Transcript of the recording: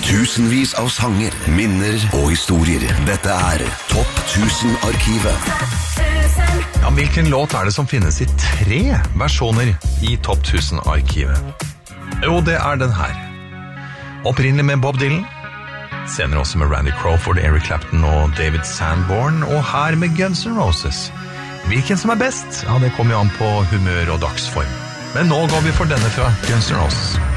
Tusenvis av sanger, minner og historier. Dette Topp 1000-arkivet. Ja, hvilken låt det som finnes i 3 versjoner i Topp 1000-arkivet? Jo, det den her. Opprinnelig med Bob Dylan, senere også med Randy Crawford, Eric Clapton og David Sanborn, og her med Guns N' Roses. Hvilken som best? Ja, det kommer jo an på humør og dagsform. Men nå går vi for denne fra Guns N' Roses.